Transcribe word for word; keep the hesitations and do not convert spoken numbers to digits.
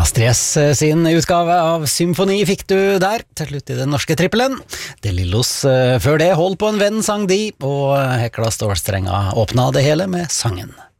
Astrid S sin utgave av Symfoni fikk du der, til slutt i den norske trippelen. Det Lillos før det, Hold på en venn sang de, og Hekla Stålstrenga åpna det hele med sangen.